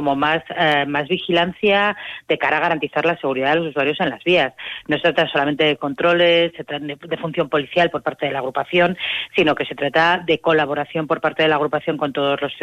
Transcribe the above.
como más vigilancia de cara a garantizar la seguridad de los usuarios en las vías. No se trata solamente de controles, se trata de función policial por parte de la agrupación, sino que se trata de colaboración por parte de la agrupación con todos los